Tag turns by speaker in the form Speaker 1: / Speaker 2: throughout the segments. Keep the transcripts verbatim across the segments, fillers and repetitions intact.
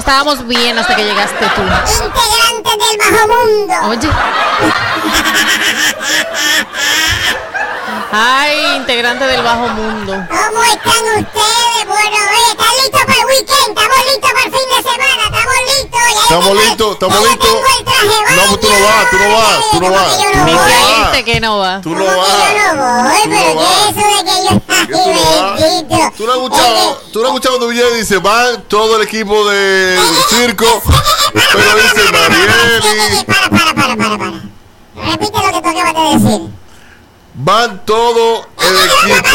Speaker 1: estábamos bien hasta que llegaste tú.
Speaker 2: Integrantes del bajo mundo.
Speaker 1: Oye. Ay, integrante del bajo mundo.
Speaker 2: ¿Cómo están ustedes? Bueno, oye, ¿están listos para el weekend? ¿Estamos listos para el fin de semana? ¿Estamos listos?
Speaker 3: Estamos listos, estamos listos. No, pues tú no vas, tú no vas, tú no vas. Tú no
Speaker 1: vas. Dice que no va.
Speaker 3: Tú no vas.
Speaker 2: Yo no voy, pero ¿qué es eso de que yo estoy
Speaker 3: Tú lo has escuchado, tú lo has escuchado cuando Villa dice, va todo el equipo de circo, pero dice Marieli.
Speaker 2: Para, para, para, para, para. Repite lo que tú acabas de decir.
Speaker 3: Van todo el equipo.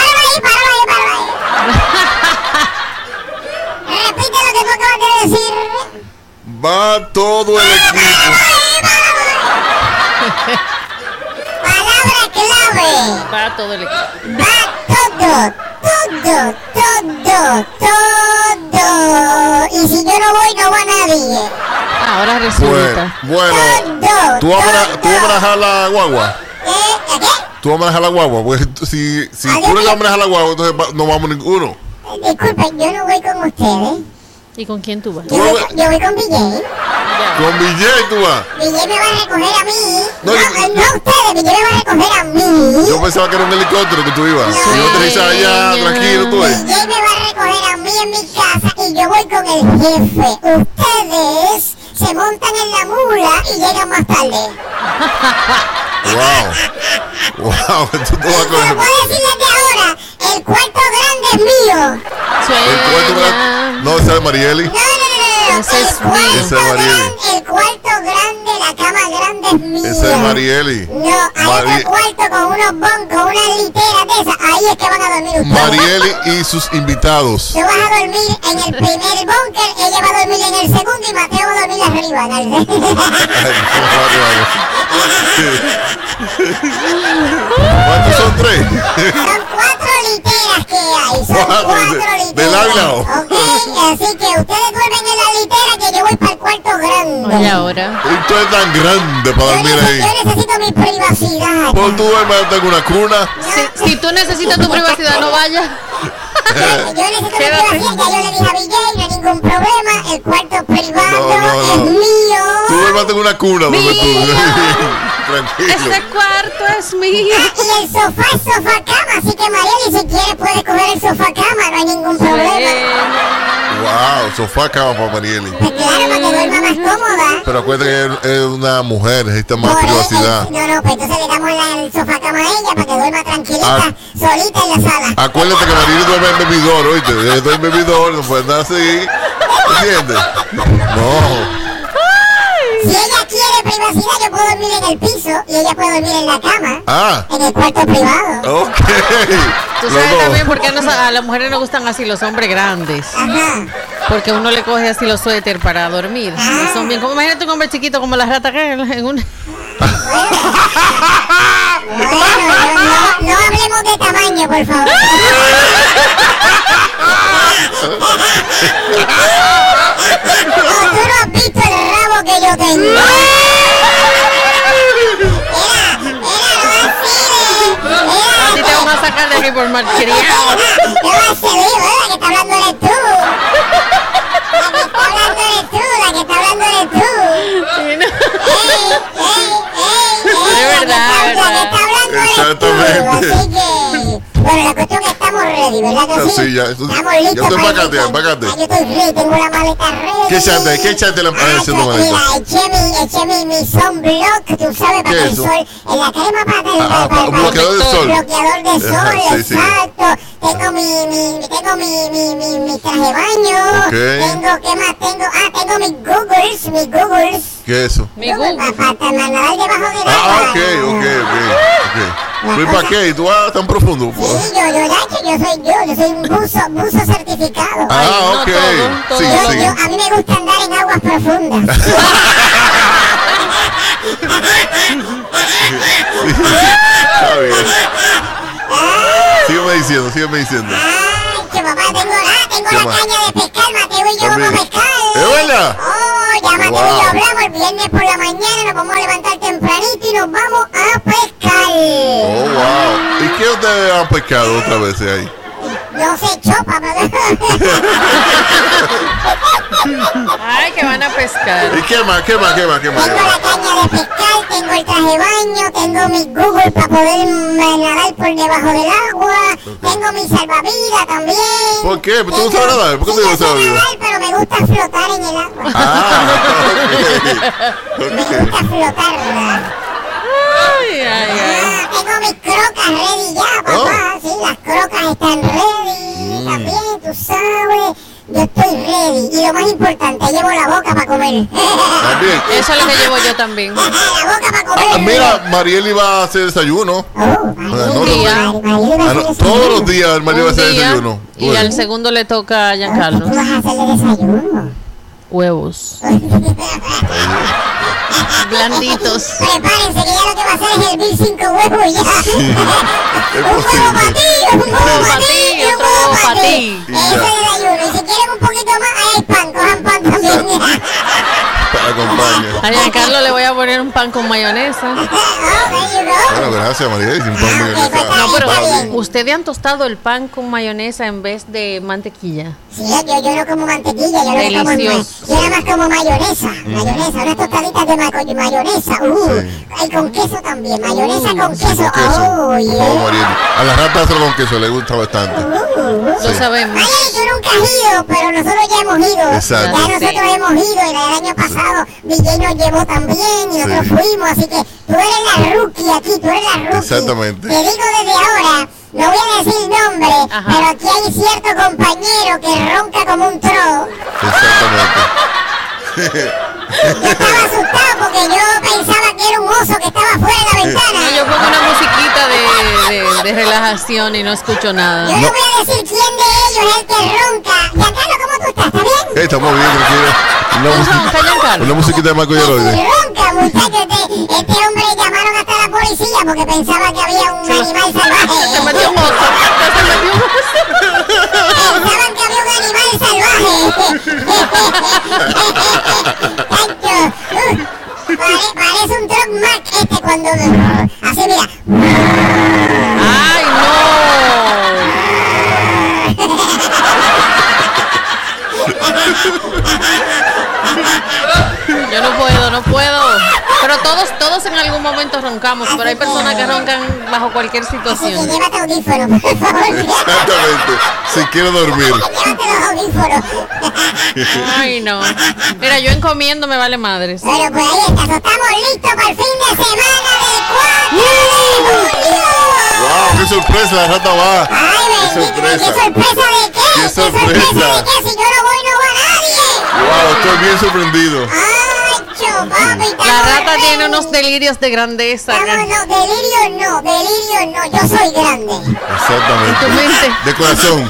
Speaker 2: Repite lo que tú acabas de decir.
Speaker 3: Va todo el equipo.
Speaker 2: Palabra clave.
Speaker 1: Va todo el equipo.
Speaker 2: Va todo, todo, todo, todo. Y si yo no voy, no va nadie.
Speaker 1: Ahora resulta.
Speaker 3: Bueno, bueno.
Speaker 2: Todo,
Speaker 3: ¿Tú vas a mane-
Speaker 2: todo.
Speaker 3: tú vas a manejar la guagua?
Speaker 2: ¿Eh? ¿Qué?
Speaker 3: Tú vas a manejar la guagua, pues si, si tú no vas a manejar la guagua, entonces va- no vamos ninguno.
Speaker 2: Disculpen, yo no voy con ustedes.
Speaker 1: ¿Y con quién tú vas?
Speaker 2: Yo voy, yo voy con Villay.
Speaker 3: Con Villay tú vas.
Speaker 2: Villay me va a recoger a mí.
Speaker 3: No,
Speaker 2: No,
Speaker 3: yo-
Speaker 2: no,
Speaker 3: yo-
Speaker 2: a ustedes, Villay me va a recoger a mí.
Speaker 3: Yo pensaba que era un helicóptero que tú ibas. Si no te dices allá, tranquilo, tú ves.
Speaker 2: Villay me va a recoger a mí en mi casa y yo voy con el jefe. Ustedes se montan en la mula y llegan más tarde.
Speaker 3: Wow. Wow, tú te vas
Speaker 2: Y
Speaker 3: con
Speaker 2: te
Speaker 3: el,
Speaker 2: puedo decir desde ahora, el cuarto grande es mío.
Speaker 3: el cuarto gran- No, ese es Marieli.
Speaker 2: No, no, no, no, no.
Speaker 1: Ese
Speaker 2: El
Speaker 1: es
Speaker 2: cuarto
Speaker 1: mío.
Speaker 3: Ese es Marieli.
Speaker 2: gran- el cuarto grande, la cama grande es mía.
Speaker 3: Ese es Marieli.
Speaker 2: No, hay
Speaker 3: Mari-
Speaker 2: otro cuarto con unos boncos, unas literas de esas. Ahí es que van a dormir ustedes.
Speaker 3: Marieli y sus invitados.
Speaker 2: Tú vas a dormir en el primer búnker, ella va a dormir en el segundo y Mateo va a dormir arriba. En el...
Speaker 3: ¿Cuántos son tres?
Speaker 2: Son cuatro literas que hay. Son
Speaker 3: Cuatro,
Speaker 2: cuatro
Speaker 3: de-
Speaker 2: literas.
Speaker 3: de lado y lado.
Speaker 2: Ok, así que ustedes duermen en la litera que yo voy para el cuarto grande.
Speaker 1: Oye, ahora.
Speaker 3: Esto es tan grande para
Speaker 2: Yo,
Speaker 3: dormir
Speaker 2: neces-
Speaker 3: ahí.
Speaker 2: yo necesito mi privacidad.
Speaker 3: Pues tú duermes, yo tengo una cuna.
Speaker 1: Si, si tú necesitas tu privacidad, no vayas.
Speaker 2: Yo necesito mi
Speaker 1: Quédate.
Speaker 2: privacidad, ya yo le dije a Villay, no hay ningún problema, el cuarto privado
Speaker 3: No, no,
Speaker 2: es
Speaker 3: no.
Speaker 2: mío.
Speaker 3: Tú duermes en una cuna donde tú. Tranquilo.
Speaker 1: Este cuarto es mío.
Speaker 2: Ah, y el sofá es sofá cama, así que Marieli, si quieres puedes coger el sofá cama, no hay ningún problema.
Speaker 3: Wow, sofá cama para Marieli.
Speaker 2: Pues claro, para que duerma más cómoda.
Speaker 3: Pero acuérdate que es una mujer, necesita más
Speaker 2: Por eso,
Speaker 3: privacidad.
Speaker 2: No, no, pues entonces le damos la- el sofá cama a ella para que duerma tranquilita,
Speaker 3: Ah.
Speaker 2: solita en la sala.
Speaker 3: Acuérdate que Marieli duerme en bebidor, oíste. Yo estoy en bebidor, no puede andar así. ¿Entiendes? No.
Speaker 2: Si ella quiere privacidad, yo puedo dormir en el piso y ella puede dormir en la cama,
Speaker 3: Ah,
Speaker 2: en el cuarto privado.
Speaker 3: ok.
Speaker 1: Tú
Speaker 3: Los
Speaker 1: sabes
Speaker 3: dos.
Speaker 1: también por qué nos- a las mujeres nos gustan así los hombres grandes.
Speaker 2: Ajá.
Speaker 1: Porque uno le coge así los suéter para dormir. Y son bien. Como, imagínate un hombre chiquito como la rata que en un.
Speaker 2: Bueno, no, no, no hablemos de tamaño, por favor. No, tú no has visto el rabo que yo tengo. Mira, mira, no vaciles. Mira,
Speaker 1: Así te vamos a sacar de aquí por malcriado.
Speaker 2: ¿qué va a ser, verdad? Que está hablando eres tú. La que está hablando eres tú, la que está hablando eres tú.
Speaker 1: Sí, ¿no?
Speaker 2: ¡Ey, ey, ey, ey!
Speaker 1: Es verdad,
Speaker 2: La que está- la
Speaker 1: verdad.
Speaker 2: que está hablando eres tú.
Speaker 3: Exactamente.
Speaker 2: Así que, bueno, la cuestión es que estamos ready, ¿verdad que sí?
Speaker 3: Sí, ya, eso-
Speaker 2: Estamos
Speaker 3: ya
Speaker 2: listos
Speaker 3: estoy
Speaker 2: para el
Speaker 3: bacate,
Speaker 2: weekend.
Speaker 3: bacate.
Speaker 2: Ya yo estoy ready, tengo la maleta ready.
Speaker 3: ¿Qué echaste? ¿Qué echaste la-
Speaker 2: Ah,
Speaker 3: ese
Speaker 2: yo-
Speaker 3: maleta?
Speaker 2: Mira, eché mi, eché mi, mi sunblock, tú sabes, para
Speaker 3: ¿Qué
Speaker 2: que
Speaker 3: es
Speaker 2: el
Speaker 3: eso?
Speaker 2: sol, en la crema para que
Speaker 3: Ah,
Speaker 2: para,
Speaker 3: un
Speaker 2: para-
Speaker 3: bloqueador de sol.
Speaker 2: bloqueador de sol,
Speaker 3: Ajá, sí, sí.
Speaker 2: exacto. Tengo mi, mi, tengo mi, mi, mi, mi traje de baño.
Speaker 3: Ok.
Speaker 2: Tengo, ¿qué más tengo? Ah, tengo mis googles, mis googles.
Speaker 3: ¿Qué es eso?
Speaker 1: Mi Google.
Speaker 2: Para, para nadar debajo del agua.
Speaker 3: Ah, ok, ok, ok. ok. ¿Y para qué? ¿Y tú vas tan profundo?
Speaker 2: Sí, yo, yo, Nacho, yo soy yo, yo soy un buzo, buzo certificado.
Speaker 3: Ah,
Speaker 1: no
Speaker 3: ok.
Speaker 1: todo,
Speaker 3: Sí,
Speaker 1: todo.
Speaker 2: yo,
Speaker 3: sí.
Speaker 2: yo, a mí me gusta andar en aguas profundas.
Speaker 3: Está bien. Sígueme diciendo, sígueme diciendo.
Speaker 2: Ay, que papá, tengo, ah, tengo
Speaker 3: ¿Qué
Speaker 2: la
Speaker 3: más?
Speaker 2: caña de pescar, Mateo y yo
Speaker 3: También.
Speaker 2: vamos a pescar.
Speaker 3: ¿Es verdad?
Speaker 2: Oh, ya Mateo y
Speaker 3: Wow.
Speaker 2: yo hablamos el viernes por la mañana, nos vamos a levantar tempranito y nos vamos a pescar.
Speaker 3: Oh, wow. ¿Y qué ustedes han pescado otra vez ahí?
Speaker 2: No sé, chopa, pero...
Speaker 1: Ay, que van a pescar.
Speaker 3: ¿Y qué más? ¿Qué más? ¿Qué más? ¿Qué más?
Speaker 2: Tengo la caña de pescar, tengo el traje de baño, tengo mi Google para poder nadar por debajo del agua, tengo mi salvavidas también.
Speaker 3: ¿Por qué? ¿Tú no
Speaker 2: Tengo-
Speaker 3: sabes nadar? ¿Por qué
Speaker 2: Sí,
Speaker 3: tú no
Speaker 2: yo sé
Speaker 3: sabes nadar?
Speaker 2: nadar, pero me gusta flotar en el agua.
Speaker 3: Ah, ok.
Speaker 2: Me
Speaker 3: Ok.
Speaker 2: gusta flotar.
Speaker 1: Ay, ay, ay.
Speaker 2: Ah, tengo mis crocas ready ya, papá. Sí, las crocas están ready. También, tú sabes. Yo estoy ready. Y lo más importante, llevo la boca para comer.
Speaker 3: También.
Speaker 1: Eso es lo que llevo yo también.
Speaker 2: la boca para comer.
Speaker 3: Ah, mira, Mariel iba a hacer desayuno.
Speaker 2: Oh,
Speaker 3: Ah,
Speaker 2: María,
Speaker 3: no,
Speaker 1: día.
Speaker 3: no.
Speaker 2: María, María va a
Speaker 3: Ah, no,
Speaker 2: hacer
Speaker 3: todos
Speaker 2: desayuno.
Speaker 3: los días Mariel va a
Speaker 1: Un
Speaker 3: hacer
Speaker 1: día,
Speaker 3: desayuno.
Speaker 1: y
Speaker 3: Bueno.
Speaker 1: al segundo le toca a
Speaker 2: ¿Qué
Speaker 1: Giancarlo.
Speaker 2: tú vas a hacerle desayuno?
Speaker 1: Huevos. Blanditos.
Speaker 2: Prepárense que ya lo que va a hacer es hervir cinco huevos y ya.
Speaker 3: Es
Speaker 2: Un huevo
Speaker 3: posible.
Speaker 2: para ti, un huevo
Speaker 1: pa'
Speaker 2: para
Speaker 1: ti,
Speaker 2: ti, un
Speaker 1: otro
Speaker 2: huevo
Speaker 1: pa'
Speaker 2: para
Speaker 1: ti.
Speaker 2: ti.
Speaker 3: Y
Speaker 2: Ese
Speaker 3: ya.
Speaker 2: desayuno. Y si quieren un poquito más, ahí hay pan, cojan pan también.
Speaker 3: Acompaña.
Speaker 1: A Giancarlo le voy a poner un pan con mayonesa.
Speaker 2: Oh, there you go.
Speaker 3: Bueno, gracias Mariel. Sin pan mayonesa.
Speaker 1: No, pero
Speaker 2: Está bien.
Speaker 1: ustedes han tostado el pan con mayonesa en vez de mantequilla.
Speaker 2: Sí, yo, yo no como mantequilla, yo lo que como es ma-
Speaker 1: Delicioso.
Speaker 2: yo nada más como mayonesa, mayonesa, unas tostaditas de ma- con mayonesa, uh,
Speaker 3: Sí.
Speaker 2: y con queso también, mayonesa con queso,
Speaker 3: Con queso.
Speaker 2: oh,
Speaker 3: Como
Speaker 2: yeah.
Speaker 3: Mariel. A la rata hacerlo con queso le gusta bastante.
Speaker 1: Lo sabemos.
Speaker 2: Ay, tú nunca has ido, pero nosotros ya hemos ido.
Speaker 3: Exacto.
Speaker 2: Ya nosotros hemos ido y el año pasado D J nos llevó también y nosotros
Speaker 3: Sí.
Speaker 2: fuimos, así que tú eres la rookie aquí, tú eres la rookie.
Speaker 3: Exactamente.
Speaker 2: Te digo desde ahora, no voy a decir nombre,
Speaker 1: Ajá.
Speaker 2: pero aquí hay cierto compañero que ronca como un tro.
Speaker 3: Exactamente.
Speaker 2: Yo estaba asustado porque yo pensaba que era un oso que estaba fuera de la ventana.
Speaker 1: No, yo pongo una musiquita de, de, de relajación y no escucho nada.
Speaker 2: Yo no voy a decir quién de ellos es el que ronca. Giancarlo, ¿cómo tú estás? ¿Está bien?
Speaker 3: Eh, estamos bien, tranquilo. Una,
Speaker 1: ¿Tú
Speaker 3: musiquita-
Speaker 1: ronca, Giancarlo?
Speaker 3: una musiquita de Marco
Speaker 2: Que si
Speaker 3: Yeroide.
Speaker 2: ronca, muchacho. Este, este hombre llamaron hasta la policía porque pensaba que había un animal
Speaker 1: Se
Speaker 2: salvaje.
Speaker 1: metió un oso. Se metió un oso.
Speaker 2: Pensaban que había un animal salvaje. Tacho, uh, pare- parece un truck Mac este cuando... Así, mira.
Speaker 1: ¡Ay, no! Yo no puedo, no puedo. Pero todos, todos en algún momento roncamos, pero hay personas que roncan bajo cualquier
Speaker 2: Así que
Speaker 1: situación.
Speaker 2: llévate audífonos, por favor.
Speaker 3: Exactamente. Si quiero dormir.
Speaker 2: Llévate los audífonos.
Speaker 1: Ay, no. Mira, yo encomiendo me vale madres.
Speaker 2: Bueno, pues ahí está. So, estamos listos para el fin de semana del cuatro de julio.
Speaker 3: ¡Wow! ¡Qué sorpresa! La rata va.
Speaker 2: Ay,
Speaker 3: ¡Qué
Speaker 2: bendito, ¿qué
Speaker 3: sorpresa!
Speaker 2: sorpresa de qué?
Speaker 3: ¡Qué sorpresa!
Speaker 2: de qué? Si yo no voy, no va nadie.
Speaker 3: ¡Wow! Estoy bien sorprendido.
Speaker 2: Ay, cho, papi, estamos
Speaker 1: La rata
Speaker 2: ready.
Speaker 1: tiene unos delirios de grandeza.
Speaker 2: Estamos, no, delirio no, delirio no. Yo soy grande.
Speaker 3: Exactamente.
Speaker 1: Tu mente.
Speaker 3: De corazón.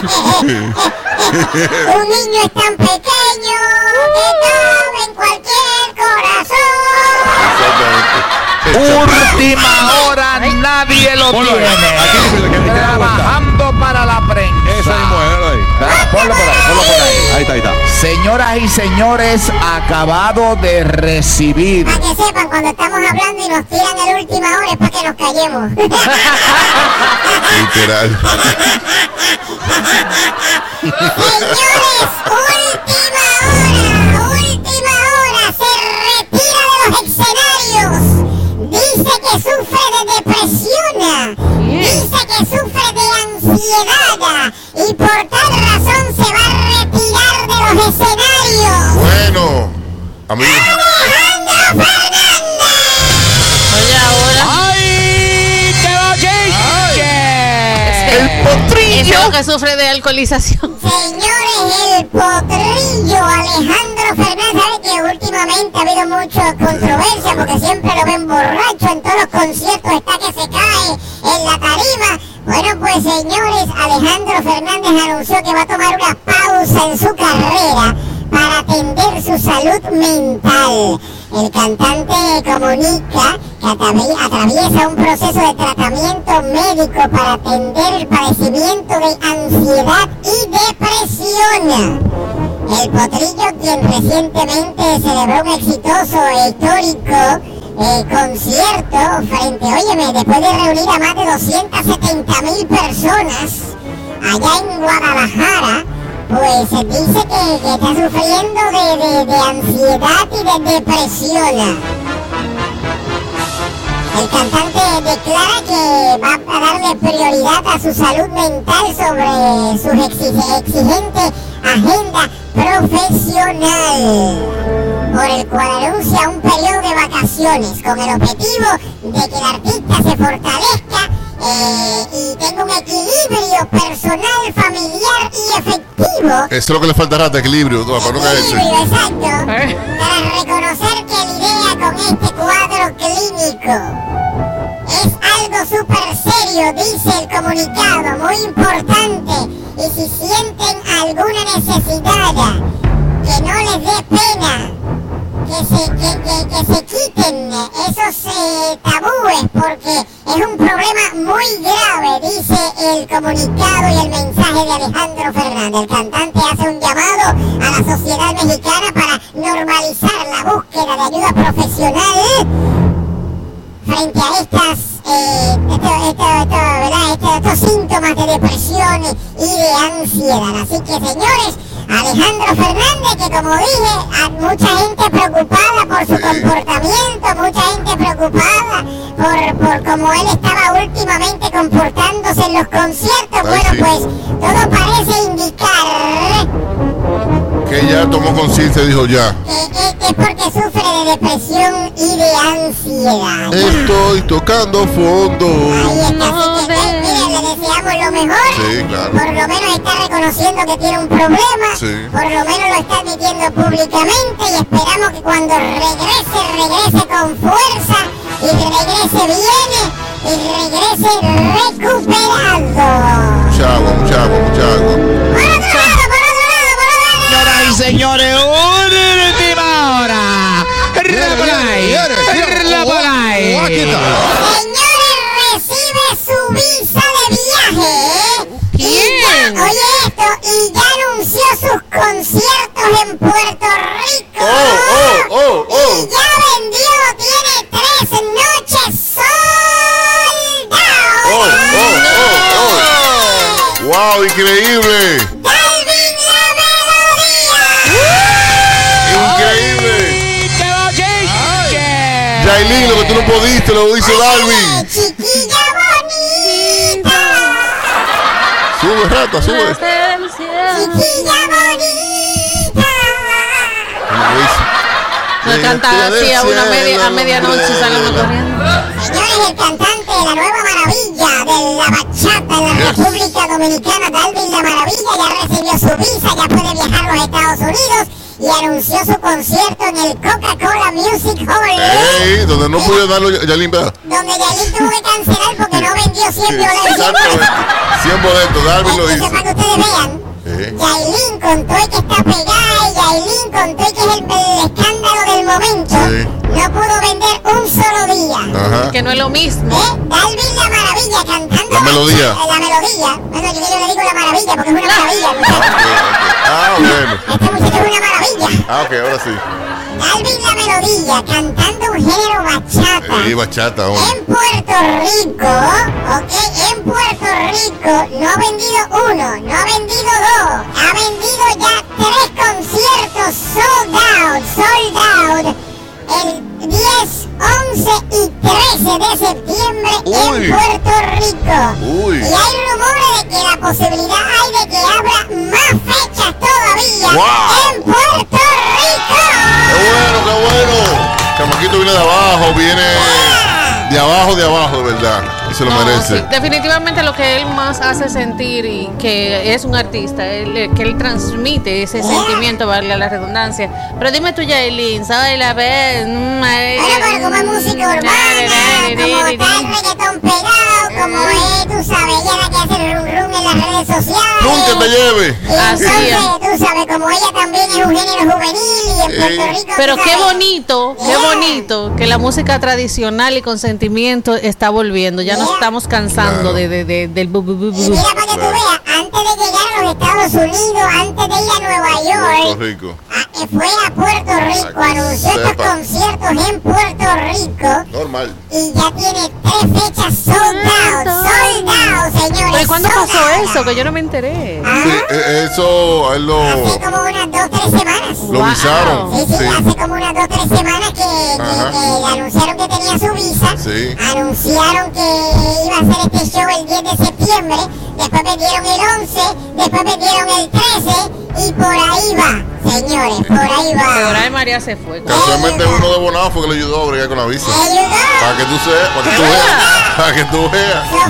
Speaker 2: Un niño es tan pequeño que cabe en cualquier corazón.
Speaker 3: Exactamente.
Speaker 4: Última hora, nadie lo
Speaker 5: Ponlo ahí.
Speaker 4: tiene.
Speaker 5: Aquí, que- que- que te da cuenta.
Speaker 4: Trabajando para la prensa.
Speaker 5: Esa mismo, déjalo ahí.
Speaker 4: Ah, Ponlo por ahí, ponlo por ahí.
Speaker 5: Ahí está, ahí está.
Speaker 4: Señoras y señores, acabado de recibir.
Speaker 2: Para que sepan, cuando estamos hablando y nos tiran el última hora es para que nos callemos.
Speaker 3: Literal.
Speaker 2: Señores, última hora, última hora, se retira de los escenarios. Dice que sufre de depresión, dice que sufre de ansiedad y por tal razón se va a retirar de los escenarios.
Speaker 3: Bueno, amigos.
Speaker 2: Alejandro Fernández.
Speaker 1: Oye, ahora.
Speaker 4: ¡Ay! ¡Quedó chique!
Speaker 1: El
Speaker 4: potrillo.
Speaker 1: Eso es lo que sufre de alcoholización.
Speaker 2: Señores, el potrillo Alejandro Fernández, sabe que últimamente ha habido mucha controversia porque siempre lo ven borracho en todos los conciertos, está que se cae en la tarima. Bueno, pues señores, Alejandro Fernández anunció que va a tomar una pausa en su carrera para atender su salud mental. El cantante comunica que atravi- atraviesa un proceso de tratamiento médico para atender el padecimiento de ansiedad y depresión. El potrillo, quien recientemente celebró un exitoso e histórico eh, concierto frente, óyeme, después de reunir a más de doscientas setenta mil personas allá en Guadalajara, pues dice que, que está sufriendo de, de, de ansiedad y de depresión. El cantante declara que va a darle prioridad a su salud mental sobre su exige, exigente agenda profesional, por el cual anuncia un periodo de vacaciones con el objetivo de que el artista se fortalezca eh, y tenga un equilibrio personal, familiar y efectivo.
Speaker 3: Eso es lo que le faltará, de equilibrio, para no caerse.
Speaker 2: Equilibrio, exacto. Tras reconocer que lidia con este cuadro clínico. Es algo súper serio, dice el comunicado, muy importante. Y si sienten alguna necesidad, que no les dé pena, que se, que, que, que se quiten esos eh, tabúes, porque es un problema muy grave, dice el comunicado y el mensaje de Alejandro Fernández. El cantante hace un llamado a la sociedad mexicana para normalizar la búsqueda de ayuda profesional frente a estas eh, esto, esto, esto, ¿verdad? Esto, estos síntomas de depresión y de ansiedad. Así que, señores, Alejandro Fernández, que como dije, a mucha gente preocupada por su comportamiento, mucha gente preocupada por, por cómo él estaba últimamente comportándose en los conciertos.
Speaker 3: Ay,
Speaker 2: bueno,
Speaker 3: sí.
Speaker 2: pues todo parece indicar
Speaker 3: Que ya tomó conciencia y dijo ya.
Speaker 2: que, que, que es porque sufre de depresión y de ansiedad.
Speaker 3: Estoy tocando fondo.
Speaker 2: Ahí está,
Speaker 1: No
Speaker 2: así que, eh,
Speaker 1: ves.
Speaker 2: mire, le deseamos lo mejor.
Speaker 3: Sí, claro.
Speaker 2: Por lo menos está reconociendo que tiene un problema.
Speaker 3: Sí.
Speaker 2: Por lo menos lo está admitiendo públicamente y esperamos que cuando regrese, regrese con fuerza y regrese bien y regrese recuperado.
Speaker 3: Muchago, muchago, muchago.
Speaker 2: Por otro lado, por otro lado, por otro lado.
Speaker 4: Señoras y señores, última hora. La por ahí, la por ahí.
Speaker 2: Señores, recibe su visa de viaje.
Speaker 1: ¿Quién?
Speaker 2: Y ya, oye esto, y ya anunció sus conciertos en Puerto Rico.
Speaker 3: Oh, oh, oh, oh.
Speaker 2: Y ya vendió, tiene tres noches sold out.
Speaker 3: Oh, oh, oh, oh. Wow, increíble.
Speaker 2: Dalvin la melodía.
Speaker 3: Increíble.
Speaker 4: ¡Qué bochinche!
Speaker 3: Yailin, lo que tú no pudiste, lo hizo
Speaker 2: Oye,
Speaker 3: Dalvin.
Speaker 2: chiquilla bonita.
Speaker 3: Sube, rata, sube.
Speaker 2: Chiquilla bonita.
Speaker 3: ¿Cómo lo dice?
Speaker 1: No canta así a una media, a medianoche sale uno corriendo.
Speaker 2: Señores, el cantante de la nueva maravilla de la bachata en la
Speaker 3: Yes.
Speaker 2: República Dominicana, Dalvin la Maravilla, ya recibió su visa, ya puede viajar a los Estados Unidos y anunció su concierto en el Coca-Cola Music Hall,
Speaker 3: Ey, donde no pudo darlo Yailin, ¿verdad?
Speaker 2: donde Yailin tuvo que cancelar porque no vendió cien boletos.
Speaker 3: Exactamente. cien boletos, Dalvin lo
Speaker 2: Entonces,
Speaker 3: hizo.
Speaker 2: para que ustedes vean,
Speaker 3: Eh.
Speaker 2: Yailin con todo y que está pegada y Yailin con todo y que es el, el escándalo del momento,
Speaker 3: Sí.
Speaker 2: no pudo vender un solo día.
Speaker 3: Ajá.
Speaker 1: Que no es lo mismo.
Speaker 2: ¿Eh? Dalvin la Maravilla cantando
Speaker 3: La melodía.
Speaker 2: La melodía. Bueno, yo, yo le digo la maravilla porque es una maravilla. el
Speaker 3: Ah,
Speaker 2: muchacho.
Speaker 3: ok, ok. Ah, bueno.
Speaker 2: Este muchacho es una maravilla.
Speaker 3: Ah, ok, ahora sí.
Speaker 2: Dalvin la melodía cantando un género bachata.
Speaker 3: Eh, bachata, hombre.
Speaker 2: En Puerto Rico, ok, en Puerto Rico no ha vendido uno, no ha vendido dos, ha vendido ya tres conciertos sold out, sold out, el diez, once y trece de septiembre
Speaker 3: Uy.
Speaker 2: en Puerto Rico.
Speaker 3: Uy.
Speaker 2: Y hay rumores de que la posibilidad hay de que abra más fechas todavía
Speaker 3: Wow.
Speaker 2: en Puerto Rico.
Speaker 3: Qué bueno, qué bueno. Chamaquito viene de abajo, viene de abajo, de abajo, de verdad. Y se lo
Speaker 1: No,
Speaker 3: merece.
Speaker 1: sí, definitivamente lo que él más hace sentir y que es un artista, él- que él transmite ese sentimiento, vale la redundancia. Pero dime tú, Yailin, ¿sabes la vez? Mm, eh,
Speaker 2: Bueno, pero como es música urbana, como está el reggaetón pegado, como es, tú sabes, ella la que hace el rum rum en las redes sociales.
Speaker 3: ¡Pum, que te lleve!
Speaker 2: Y
Speaker 1: Así
Speaker 2: entonces,
Speaker 1: es.
Speaker 2: tú sabes, como ella también es un género juvenil y en Puerto
Speaker 3: Eh.
Speaker 2: Rico.
Speaker 1: Pero
Speaker 2: tú
Speaker 1: qué
Speaker 2: sabes,
Speaker 1: bonito, qué
Speaker 2: Yeah.
Speaker 1: bonito que la música tradicional y con sentimiento está volviendo. Ya nos
Speaker 2: Yeah.
Speaker 1: estamos cansando
Speaker 3: Claro.
Speaker 1: de, de, de- del bu, bu, bu, bu.
Speaker 2: Y mira para que tú veas, antes de llegar a los Estados Estados Unidos antes de ir a Nueva York.
Speaker 3: Puerto Rico.
Speaker 2: A, eh, fue a Puerto Rico,
Speaker 3: Ay,
Speaker 2: anunció estos
Speaker 3: sepa.
Speaker 2: conciertos en Puerto Rico.
Speaker 3: Normal.
Speaker 2: Y ya tiene tres fechas sold out, sold out, señores.
Speaker 1: ¿Pero cuándo
Speaker 2: sold
Speaker 1: pasó
Speaker 2: out.
Speaker 1: eso? Que yo no me enteré.
Speaker 2: Ah,
Speaker 3: Sí, eh, eso a él lo,
Speaker 2: hace como unas dos, tres semanas.
Speaker 3: lo
Speaker 1: Wow.
Speaker 3: visaron.
Speaker 2: Sí, sí,
Speaker 3: Sí.
Speaker 2: hace como unas dos, tres semanas que, que,
Speaker 3: Ajá.
Speaker 2: que anunciaron que tenía su visa.
Speaker 3: Sí.
Speaker 2: Anunciaron que iba a hacer este show el diez de septiembre. Después vendieron el once, después vendieron el trece y por ahí va, señores, por ahí va.
Speaker 1: Ahora María se fue.
Speaker 3: Casualmente uno de Bonao fue que le ayudó a bregar con la visa.
Speaker 2: ¡Me ayudó!
Speaker 3: Para que tú seas, para que tú veas. Para que tú veas.
Speaker 2: Eso